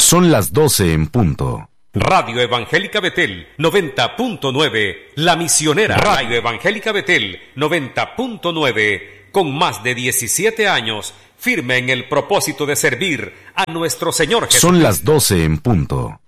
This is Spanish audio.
Son las 12 en punto. Radio Evangélica Betel 90.9, La Misionera. Radio Evangélica Betel 90.9, con más de 17 años, firme en el propósito de servir a nuestro Señor Jesús. Son las 12 en punto.